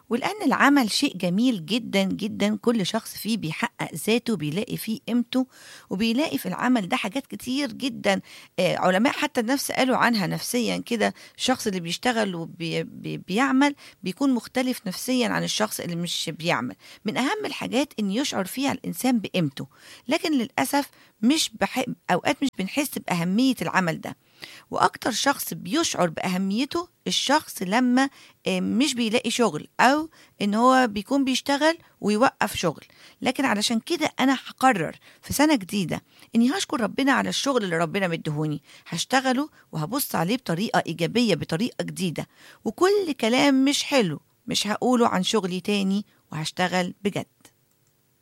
ولأن العمل شيء جميل جدا جدا، كل شخص فيه بيحقق ذاته، بيلاقي فيه قيمته، وبيلاقي في العمل ده حاجات كتير جدا. علماء حتى النفس قالوا عنها نفسيا كده، الشخص اللي بيشتغل وبيعمل بيكون مختلف نفسيا عن الشخص اللي مش بيعمل. من أهم الحاجات إن يشعر فيها الإنسان بقيمته، لكن للأسف أوقات مش بنحس بأهمية العمل ده. واكتر شخص بيشعر باهميته الشخص لما مش بيلاقي شغل، او ان هو بيكون بيشتغل ويوقف شغل. لكن علشان كده انا هقرر في سنة جديدة اني هشكر ربنا على الشغل اللي ربنا مديهوني، هشتغله وهبص عليه بطريقة ايجابية، بطريقة جديدة، وكل كلام مش حلو مش هقوله عن شغلي تاني، وهشتغل بجد.